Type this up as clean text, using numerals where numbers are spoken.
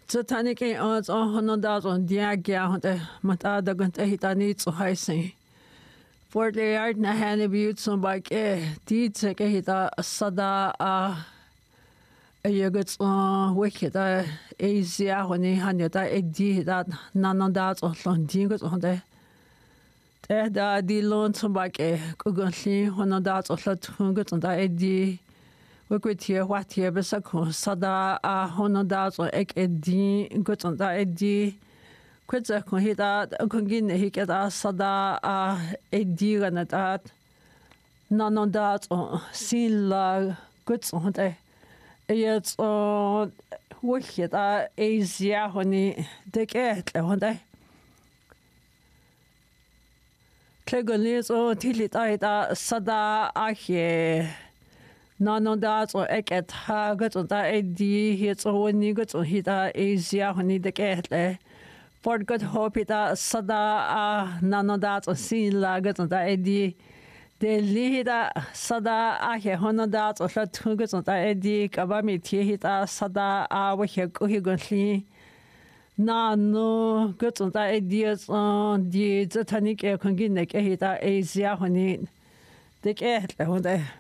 Titanic on $100 diagya mata dagan tahitani tsuhaisi. Fort Yard na hanibut some bike did take hita sada yagats wikita Asia when he handed a d that none of that or London on there. Da di loan some bike kugunsi one of that or Latungut on the d. We could hear what here besako sada $100 or ek good on the Quitza kun hita kungin hiketa sada edi and that none on that or sin la goods on the yet wicked Asia honey the get on the Clegonis or tilita sada ahe. None on that or eket ha good on that edi hits or when you got on hita Asia honey the get For good hope ita sada none of that or sin la good on that edi de lida sada ahe hono that or latungus on that edi kabami hita sada wahe kuhigunli na no good on that ideas on the Titanic kungin hita Asia honey the get on there.